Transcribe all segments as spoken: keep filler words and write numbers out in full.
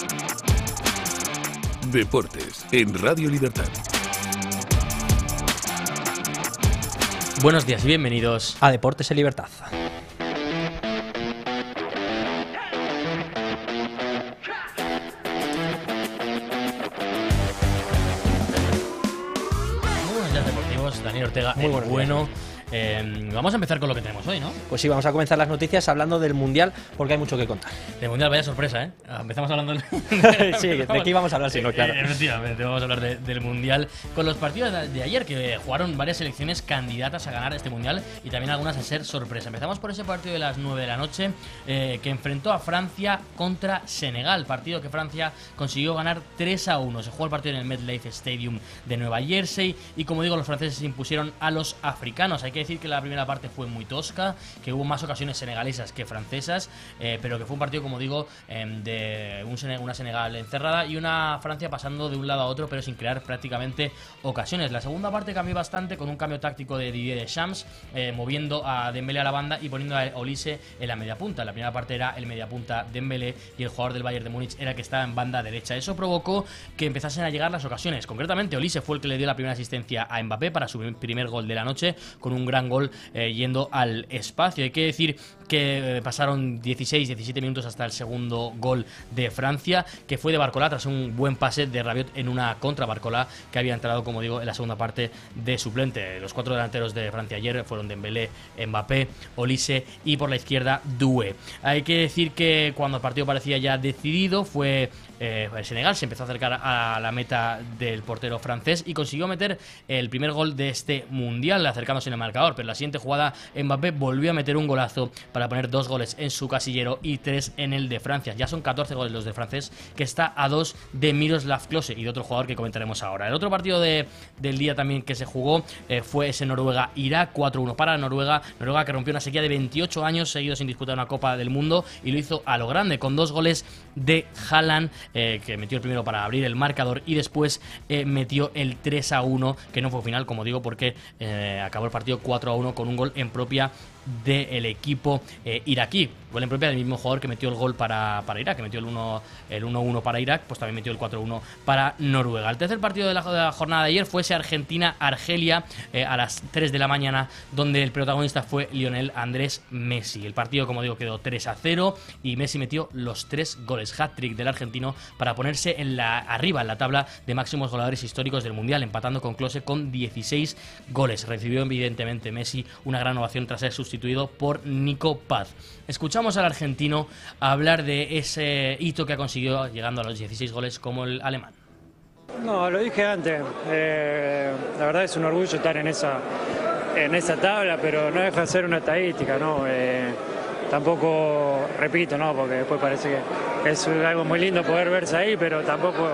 Deportes en Radio Libertad. Buenos días y bienvenidos a Deportes en Libertad. Muy buenos días deportivos, Daniel Ortega, Muy el buenos bueno. días. Eh, vamos a empezar con lo que tenemos hoy, ¿no? Pues sí, vamos a comenzar las noticias hablando del Mundial, porque hay mucho que contar. Del Mundial, vaya sorpresa, ¿eh? Empezamos hablando del... Sí, ¿de qué íbamos a hablar si no, claro? Eh, efectivamente, vamos a hablar de, del Mundial con los partidos de, de ayer, que jugaron varias selecciones candidatas a ganar este Mundial y también algunas a ser sorpresa. Empezamos por ese partido de las nueve de la noche, eh, que enfrentó a Francia contra Senegal, partido que Francia consiguió ganar tres a uno. Se jugó el partido en el MetLife Stadium de Nueva Jersey y, como digo, los franceses se impusieron a los africanos. Hay que decir que la primera parte fue muy tosca, que hubo más ocasiones senegalesas que francesas, eh, pero que fue un partido, como digo, eh, de un Sene- una Senegal encerrada y una Francia pasando de un lado a otro, pero sin crear prácticamente ocasiones. La segunda parte cambió bastante con un cambio táctico de Didier Deschamps, eh, moviendo a Dembélé a la banda y poniendo a Olise en la media punta. La primera parte era el mediapunta Dembélé y el jugador del Bayern de Múnich era el que estaba en banda derecha. Eso provocó que empezasen a llegar las ocasiones. Concretamente, Olise fue el que le dio la primera asistencia a Mbappé para su primer gol de la noche, con un gran gol Eh, yendo al espacio. Hay que decir que eh, pasaron dieciséis diecisiete minutos hasta el segundo gol de Francia, que fue de Barcola tras un buen pase de Rabiot en una contra. Barcola, que había entrado, como digo, en la segunda parte de suplente. Los cuatro delanteros de Francia ayer fueron Dembélé, Mbappé, Olise y por la izquierda Doué. Hay que decir que cuando el partido parecía ya decidido, fue eh, el Senegal se empezó a acercar a la meta del portero francés y consiguió meter el primer gol de este Mundial, acercándose en el marcador, pero la siguiente jugada Mbappé volvió a meter un golazo para poner dos goles en su casillero y tres en el de Francia. Ya son catorce goles los del francés, que está a dos de Miroslav Klose y de otro jugador que comentaremos ahora. El otro partido de, del día también que se jugó eh, fue ese Noruega-Irak, cuatro uno para Noruega. Noruega, que rompió una sequía de veintiocho años seguidos sin disputar una Copa del Mundo, y lo hizo a lo grande con dos goles de Haaland, eh, que metió el primero para abrir el marcador y después eh, metió el tres a uno, que no fue final, como digo, porque eh, acabó el partido cuatro a uno con un gol en propia del equipo eh, iraquí. Gol en propia del mismo jugador que metió el gol para, para Irak, que metió el uno el uno uno para Irak, pues también metió el cuatro uno para Noruega. El tercer partido de la, de la jornada de ayer fue ese Argentina-Argelia eh, a las tres de la mañana, donde el protagonista fue Lionel Andrés Messi. El partido, como digo, quedó tres a cero y Messi metió los tres goles, hat-trick del argentino, para ponerse en la, arriba en la tabla de máximos goleadores históricos del Mundial, empatando con Klose con dieciséis goles. Recibió evidentemente Messi una gran ovación tras ser sustituido por Nico Paz. Escuchamos al argentino hablar de ese hito que ha conseguido llegando a los dieciséis goles como el alemán. No, lo dije antes, eh, la verdad es un orgullo estar en esa, en esa tabla, pero no deja de ser una estadística, ¿no? Eh, tampoco, repito, ¿no? Porque después parece que es algo muy lindo poder verse ahí, pero tampoco,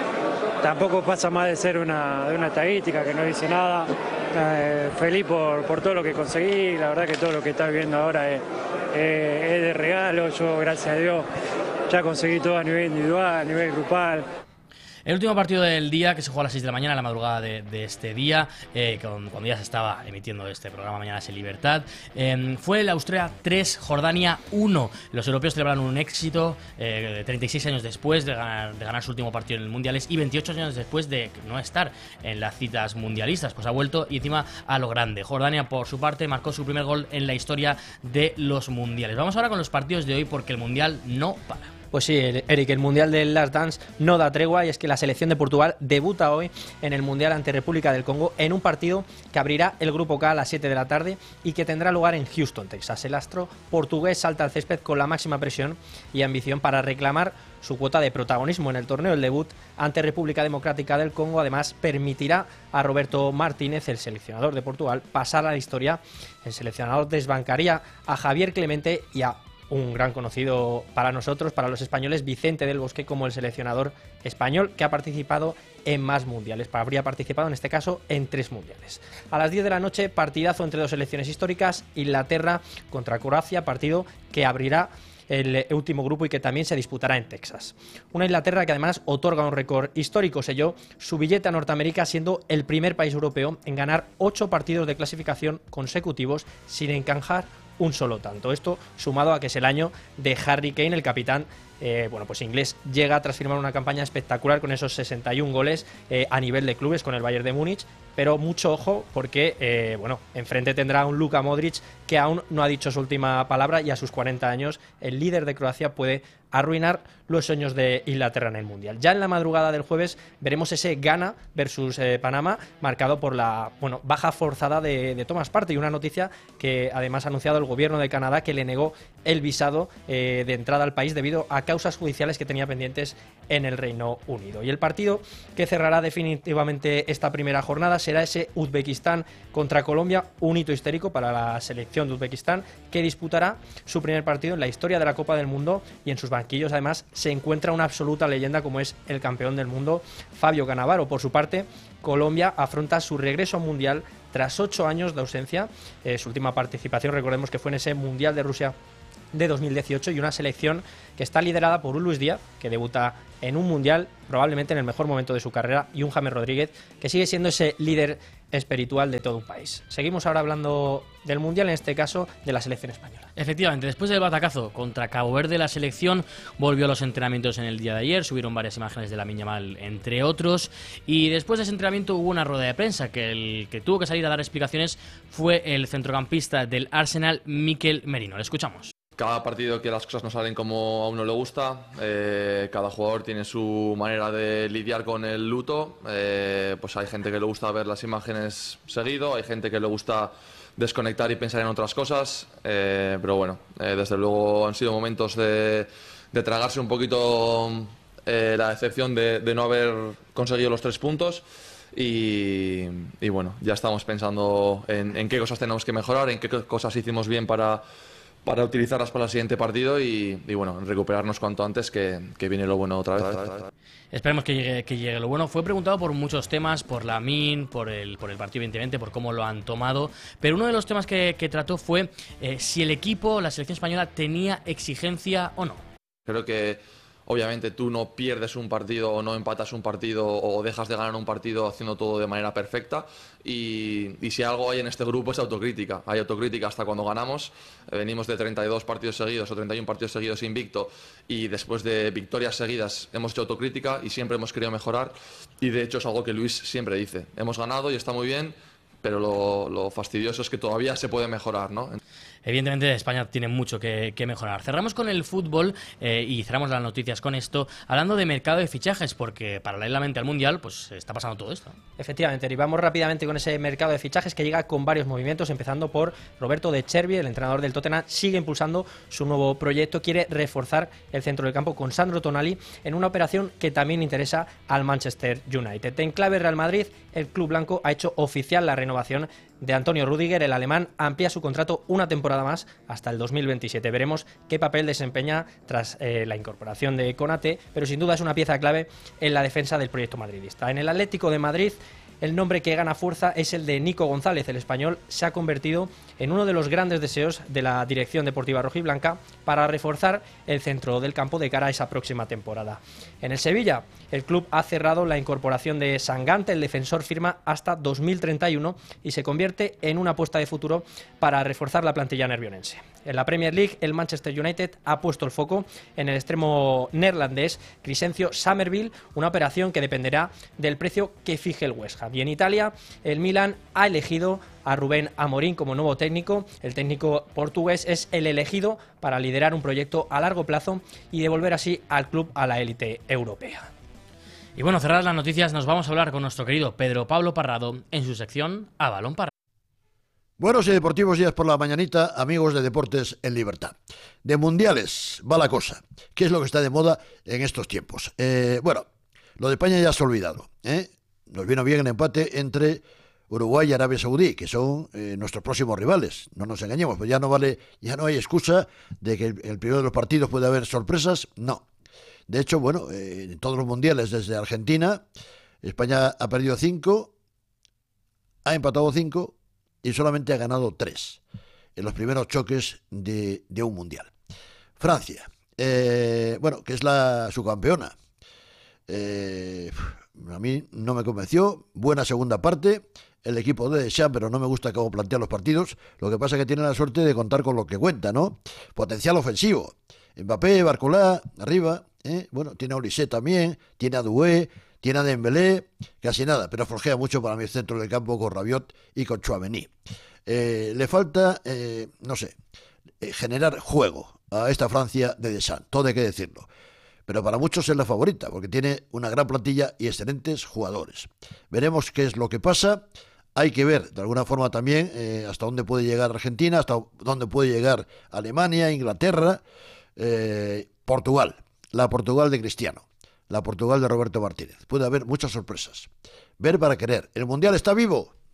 tampoco pasa más de ser una, de una estadística que no dice nada. Eh, feliz por, por todo lo que conseguí, la verdad que todo lo que estás viendo ahora es, es, es de regalo. Yo, gracias a Dios, ya conseguí todo a nivel individual, a nivel grupal. El último partido del día, que se jugó a las seis de la mañana, a la madrugada de, de este día, eh, con, cuando ya se estaba emitiendo este programa Mañanas en Libertad, eh, fue el Austria tres, Jordania uno. Los europeos celebraron un éxito eh, treinta y seis años después de ganar, de ganar su último partido en el Mundiales y veintiocho años después de no estar en las citas mundialistas. Pues ha vuelto y encima a lo grande. Jordania, por su parte, marcó su primer gol en la historia de los Mundiales. Vamos ahora con los partidos de hoy, porque el Mundial no para. Pues sí, Eric, el Mundial del Last Dance no da tregua, y es que la selección de Portugal debuta hoy en el Mundial ante República del Congo en un partido que abrirá el Grupo K a las siete de la tarde y que tendrá lugar en Houston, Texas. El astro portugués salta al césped con la máxima presión y ambición para reclamar su cuota de protagonismo en el torneo. El debut ante República Democrática del Congo además permitirá a Roberto Martínez, el seleccionador de Portugal, pasar a la historia. El seleccionador desbancaría a Javier Clemente y a un gran conocido para nosotros, para los españoles, Vicente del Bosque, como el seleccionador español que ha participado en más mundiales. Habría participado en este caso en tres mundiales. A las diez de la noche, partidazo entre dos selecciones históricas, Inglaterra contra Croacia, partido que abrirá el último grupo y que también se disputará en Texas. Una Inglaterra que además otorga un récord histórico, selló su billete a Norteamérica siendo el primer país europeo en ganar ocho partidos de clasificación consecutivos sin encajar un solo tanto. Esto sumado a que es el año de Harry Kane, el capitán eh, bueno, pues inglés llega tras firmar una campaña espectacular con esos sesenta y un goles eh, a nivel de clubes con el Bayern de Múnich. Pero mucho ojo porque, eh, bueno, enfrente tendrá un Luka Modric que aún no ha dicho su última palabra y a sus cuarenta años el líder de Croacia puede arruinar los sueños de Inglaterra en el Mundial. Ya en la madrugada del jueves veremos ese Ghana versus eh, Panamá, marcado por la bueno, baja forzada de, de Thomas Partey, una noticia que además ha anunciado el gobierno de Canadá, que le negó el visado eh, de entrada al país debido a causas judiciales que tenía pendientes en el Reino Unido. Y el partido que cerrará definitivamente esta primera jornada será ese Uzbekistán contra Colombia, un hito histórico para la selección de Uzbekistán, que disputará su primer partido en la historia de la Copa del Mundo, y en sus banquillos además se encuentra una absoluta leyenda como es el campeón del mundo Fabio Cannavaro. Por su parte, Colombia afronta su regreso mundial tras ocho años de ausencia. Eh, su última participación, recordemos que fue en ese Mundial de Rusia de dos mil dieciocho, y una selección que está liderada por un Luis Díaz, que debuta en un Mundial probablemente en el mejor momento de su carrera, y un James Rodríguez, que sigue siendo ese líder espiritual de todo un país. Seguimos ahora hablando del Mundial, en este caso de la selección española. Efectivamente, después del batacazo contra Cabo Verde, la selección volvió a los entrenamientos en el día de ayer, subieron varias imágenes de Lamine Yamal, entre otros, y después de ese entrenamiento hubo una rueda de prensa, que el que tuvo que salir a dar explicaciones fue el centrocampista del Arsenal, Mikel Merino. Le escuchamos. Cada partido que las cosas no salen como a uno le gusta, eh, cada jugador tiene su manera de lidiar con el luto, eh, pues hay gente que le gusta ver las imágenes seguido, hay gente que le gusta desconectar y pensar en otras cosas, eh, pero bueno, eh, desde luego han sido momentos de, de tragarse un poquito eh, la decepción de, de no haber conseguido los tres puntos. Y, y bueno, ya estamos pensando en, en qué cosas tenemos que mejorar, en qué cosas hicimos bien para... para utilizarlas para el siguiente partido y, y bueno, recuperarnos cuanto antes, que, que viene lo bueno otra vez. Esperemos que llegue, que llegue lo bueno. Fue preguntado por muchos temas, por Lamine, por el, por el partido evidentemente, por cómo lo han tomado, pero uno de los temas que, que trató fue eh, si el equipo, la selección española, tenía exigencia o no. Creo que obviamente tú no pierdes un partido o no empatas un partido o dejas de ganar un partido haciendo todo de manera perfecta, y, y si algo hay en este grupo es autocrítica. Hay autocrítica hasta cuando ganamos. Eh, venimos de treinta y dos partidos seguidos o treinta y uno partidos seguidos invicto, y después de victorias seguidas hemos hecho autocrítica y siempre hemos querido mejorar, y de hecho es algo que Luis siempre dice. Hemos ganado y está muy bien, pero lo, lo fastidioso es que todavía se puede mejorar, ¿no? Evidentemente España tiene mucho que, que mejorar. Cerramos con el fútbol eh, y cerramos las noticias con esto, hablando de mercado de fichajes, porque paralelamente al Mundial pues está pasando todo esto. Efectivamente, y vamos rápidamente con ese mercado de fichajes que llega con varios movimientos, empezando por Roberto De Zerbi, el entrenador del Tottenham, sigue impulsando su nuevo proyecto, quiere reforzar el centro del campo con Sandro Tonali en una operación que también interesa al Manchester United. En clave Real Madrid, el club blanco ha hecho oficial la renovación de Antonio Rüdiger. El alemán amplía su contrato una temporada más hasta el dos mil veintisiete. Veremos qué papel desempeña tras eh, la incorporación de Konate, pero sin duda es una pieza clave en la defensa del proyecto madridista. En el Atlético de Madrid, el nombre que gana fuerza es el de Nico González. El español se ha convertido en uno de los grandes deseos de la dirección deportiva rojiblanca para reforzar el centro del campo de cara a esa próxima temporada. En el Sevilla, el club ha cerrado la incorporación de Sangante. El defensor firma hasta dos mil treinta y uno y se convierte en una apuesta de futuro para reforzar la plantilla nervionense. En la Premier League, el Manchester United ha puesto el foco en el extremo neerlandés Crescencio Summerville, una operación que dependerá del precio que fije el West Ham. Y en Italia, el Milan ha elegido a Rubén Amorín como nuevo técnico. El técnico portugués es el elegido para liderar un proyecto a largo plazo y devolver así al club a la élite europea. Y bueno, cerradas las noticias, nos vamos a hablar con nuestro querido Pedro Pablo Parrado en su sección A Balón Parado. Buenos y deportivos días por la mañanita, amigos de Deportes en Libertad. De mundiales va la cosa. ¿Qué es lo que está de moda en estos tiempos? Eh, bueno, lo de España ya se ha olvidado, ¿eh? Nos vino bien el empate entre Uruguay y Arabia Saudí, que son eh, nuestros próximos rivales. No nos engañemos, pues ya no vale, ya no hay excusa de que en el primero de los partidos puede haber sorpresas. No. De hecho, bueno, eh, en todos los mundiales desde Argentina, España ha perdido cinco, ha empatado cinco y solamente ha ganado tres en los primeros choques de, de un mundial. Francia, eh, bueno, que es la subcampeona. Eh, a mí no me convenció. Buena segunda parte. El equipo de Deschamps, pero no me gusta cómo plantea los partidos. Lo que pasa es que tiene la suerte de contar con lo que cuenta, ¿no? Potencial ofensivo. Mbappé, Barcolá, arriba, ¿eh? Bueno, tiene a Olise también, tiene a Doué, tiene a Dembélé, casi nada, pero flojea mucho para mí el centro del campo con Rabiot y con Tchouaméni. Eh, le falta, eh, no sé, eh, generar juego a esta Francia de Deschamps, todo hay que decirlo. Pero para muchos es la favorita, porque tiene una gran plantilla y excelentes jugadores. Veremos qué es lo que pasa. Hay que ver, de alguna forma también, eh, hasta dónde puede llegar Argentina, hasta dónde puede llegar Alemania, Inglaterra, eh, Portugal, la Portugal de Cristiano, la Portugal de Roberto Martínez. Puede haber muchas sorpresas. Ver para querer. ¿El Mundial está vivo?